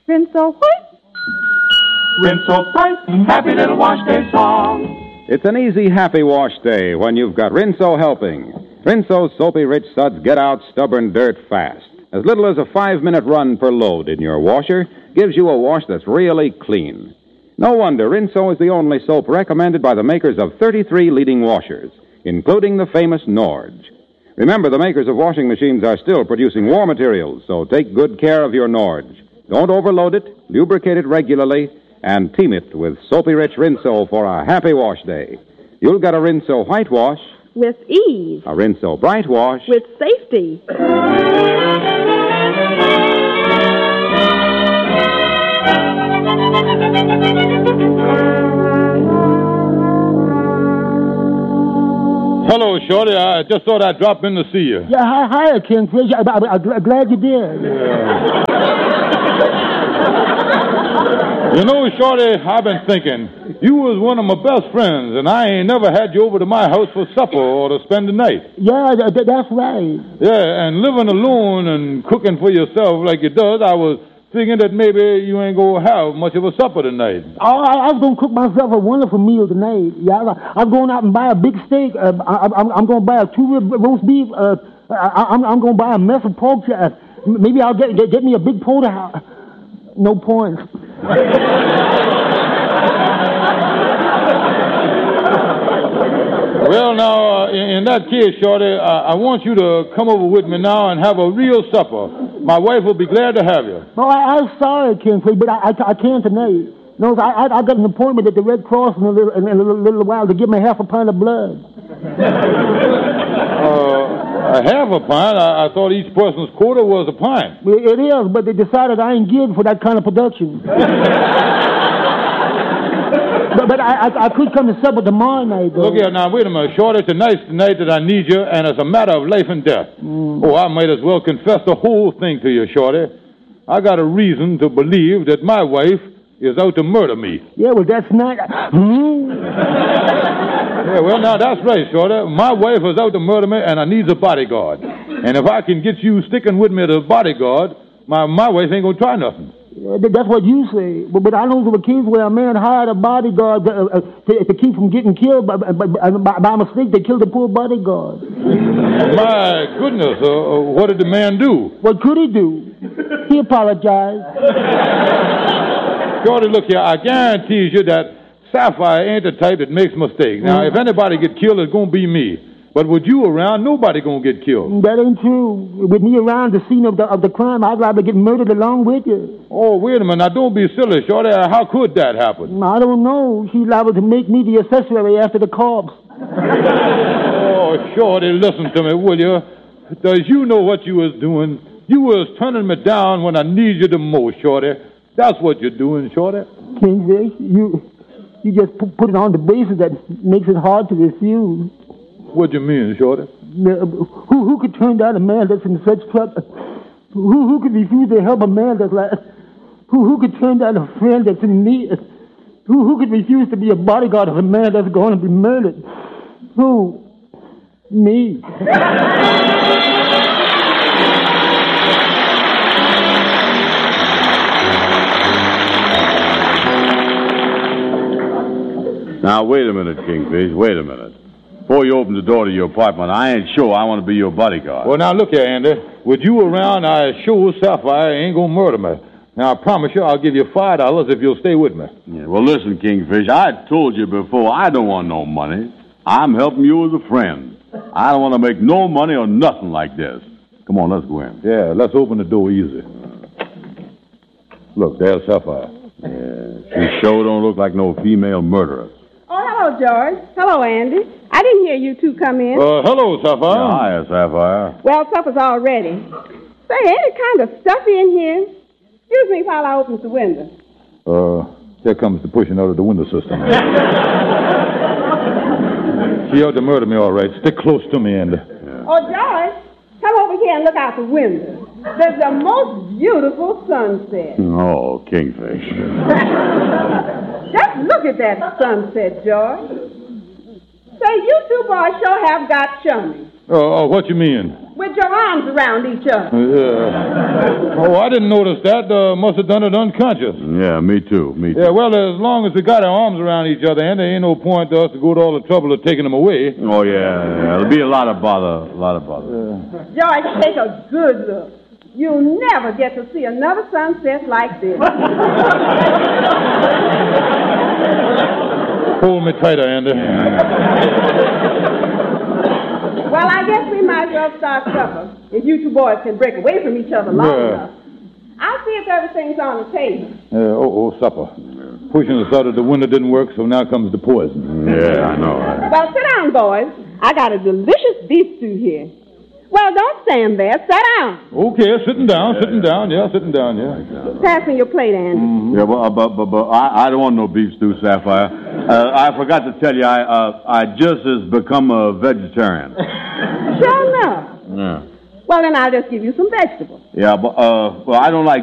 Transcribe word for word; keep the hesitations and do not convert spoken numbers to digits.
Rinso what? Rinso bright, happy little wash day song. It's an easy, happy wash day when you've got Rinso helping. Rinso's soapy rich suds get out stubborn dirt fast. As little as a five-minute run per load in your washer gives you a wash that's really clean. No wonder Rinso is the only soap recommended by the makers of thirty-three leading washers, including the famous Norge. Remember, the makers of washing machines are still producing war materials, so take good care of your Norge. Don't overload it, lubricate it regularly, and team it with soapy-rich Rinso for a happy wash day. You'll get a Rinso whitewash with ease. A Rinso bright wash with safety. Hello, Shorty. I just thought I'd drop in to see you. Yeah, hi, hi, Kingfish. I, I, I, I'm glad you did. Yeah. You know, Shorty, I've been thinking, you was one of my best friends, and I ain't never had you over to my house for supper or to spend the night. Yeah, th- th- that's right. Yeah, and living alone and cooking for yourself like you does, I was thinking that maybe you ain't going to have much of a supper tonight. Oh, I, I was going to cook myself a wonderful meal tonight. Yeah, I, I'm going out and buy a big steak. Uh, I, I'm, I'm going to buy a two-rib roast beef. Uh, I, I'm, I'm going to buy a mess of pork chops. Maybe I'll get, get get me a big porterhouse. No points. Well, now, uh, in, in that case, Shorty, uh, I want you to come over with me now and have a real supper. My wife will be glad to have you. Oh, I, I'm sorry, Kingsley, but I, I, I can't tonight. No, I, I, I got an appointment at the Red Cross in a little, in a little, little while to give me half a pint of blood. uh, a half a pint? I, I thought each person's quota was a pint. It, it is, but they decided I ain't good for that kind of production. But, but I, I, I could come to supper tomorrow night, though. Look here, now, wait a minute, Shorty. Tonight's the night that I need you, and it's a matter of life and death. Mm. Oh, I might as well confess the whole thing to you, Shorty. I got a reason to believe that my wife is out to murder me. Yeah, well, that's not... Hmm? Yeah, well, now, that's right, Shorty. My wife is out to murder me, and I need a bodyguard. And if I can get you sticking with me as a bodyguard, my, my wife ain't going to try nothing. Yeah, that's what you say. But, but I know there were cases where a man hired a bodyguard to, uh, to, to keep from getting killed. By, by, by, by mistake, they killed the poor bodyguard. My goodness, uh, what did the man do? What could he do? He apologized. Shorty, look here, I guarantee you that Sapphire ain't the type that makes mistakes. Now, mm. if anybody get killed, it's going to be me. But with you around, nobody going to get killed. That ain't true. With me around the scene of the of the crime, I'd rather get murdered along with you. Oh, wait a minute. Now, don't be silly, Shorty. How could that happen? I don't know. She's liable to make me the accessory after the corpse. Oh, Shorty, listen to me, will you? Does you know what you was doing? You was turning me down when I need you the most, Shorty. That's what you're doing, Shorty. Kingsley, you, you just put it on the basis that makes it hard to refuse. What do you mean, Shorty? Who who could turn down a man that's in such trouble? Who who could refuse to help a man that's like? Who who could turn down a friend that's in need? Who who could refuse to be a bodyguard of a man that's going to be murdered? Who? Me. Now wait a minute, Kingfish. Wait a minute. Before you open the door to your apartment, I ain't sure I want to be your bodyguard. Well, now, look here, Andy. With you around, I sure Sapphire ain't going to murder me. Now, I promise you I'll give you five dollars if you'll stay with me. Yeah, well, listen, Kingfish, I told you before, I don't want no money. I'm helping you as a friend. I don't want to make no money or nothing like this. Come on, let's go in. Yeah, let's open the door easy. Look, there's Sapphire. Yeah, she sure don't look like no female murderer. Oh, hello, George. Hello, Andy. I didn't hear you two come in. Uh, hello, Sapphire. Yeah, hiya, Sapphire. Well, supper's all ready. Say, ain't it kind of stuffy in here? Excuse me while I open the window. Uh, here comes the pushing out of the window system. She ought to murder me, all right. Stick close to me, Andy. Yeah. Oh, George, come over here and look out the window. There's the most beautiful sunset. Oh, Kingfish. Just look at that sunset, George. Say, you two boys sure have got chummy. Uh, uh, what you mean? With your arms around each other. Yeah. Oh, I didn't notice that. Uh, must have done it unconscious. Yeah, me too. Me too. Yeah, well, as long as we got our arms around each other, and there ain't no point to us to go to all the trouble of taking them away. Oh, yeah, yeah. It'll be a lot of bother. A lot of bother. Yeah. George, take a good look. You'll never get to see another sunset like this. Hold me tighter, Andy. Well, I guess we might as well start supper. If you two boys can break away from each other long Yeah. enough. I'll see if everything's on the table. Uh, oh, oh, supper. Pushing us out of the window didn't work, so now comes the poison. Yeah, I know. Right? Well, sit down, boys. I got a delicious beef stew here. Well, don't stand there. Sit down. Okay, sitting down, sitting down, yeah, sitting down, yeah. Pass me your plate, Andy. Mm-hmm. Yeah, but, but, but, but I, I don't want no beef stew, Sapphire. Uh, I forgot to tell you, I uh, I just has become a vegetarian. Sure enough. Yeah. Well, then I'll just give you some vegetables. Yeah, but uh, well, I don't like